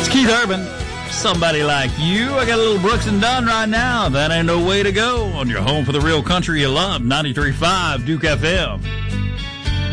Keith Urban, Somebody Like You. I got a little Brooks and Dunn right now. That ain't no way to go on your home for the real country you love, 93.5 Duke FM.